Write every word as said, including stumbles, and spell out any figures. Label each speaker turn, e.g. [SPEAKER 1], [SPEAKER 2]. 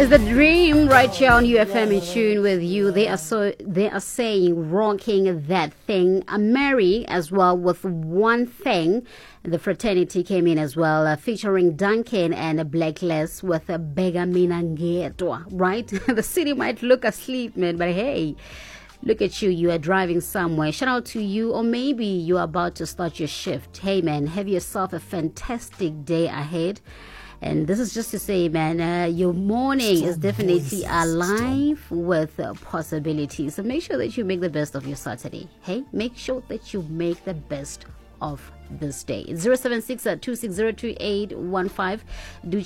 [SPEAKER 1] Is the dream right here on U F M in tune with you? They are so they are saying rocking that thing. I'm Mary as well with one thing. The fraternity came in as well, uh, featuring Duncan and a Blacklist with a Bega Minangetwa, right? The city might look asleep, man, but hey, look at you. You are driving somewhere. Shout out to you, or maybe you are about to start your shift. Hey, man, have yourself a fantastic day ahead. And this is just to say, man, uh, your morning is definitely alive with uh, possibilities. So make sure that you make the best of your Saturday. Hey, make sure that you make the best of this day. zero seven six two six zero two eight one five. Do